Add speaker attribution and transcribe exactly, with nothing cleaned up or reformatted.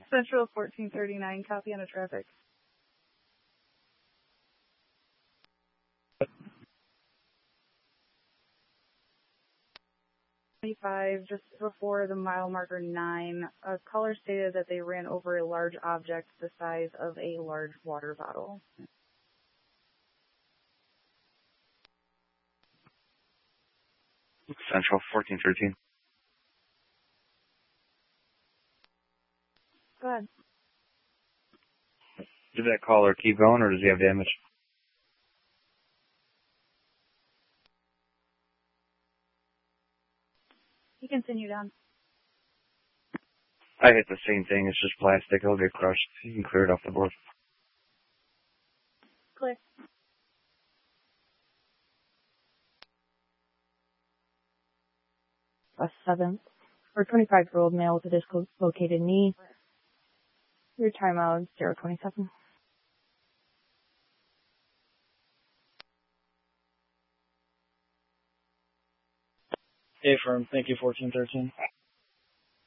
Speaker 1: Central fourteen thirty-nine, copy on a traffic. twenty-five, just before the mile marker nine, a caller stated that they ran over a large object the size of a large water bottle.
Speaker 2: Central fourteen thirteen.
Speaker 1: Go ahead.
Speaker 2: Did that caller keep going, or does he have damage?
Speaker 1: He continued on.
Speaker 2: I hit the same thing. It's just plastic. It'll get crushed. You can clear it off the board.
Speaker 1: Clear.
Speaker 3: A seventh, or twenty-five-year-old male with a dislocated knee. Your timeout, zero twenty-seven.
Speaker 4: Affirm. Thank you, fourteen thirteen.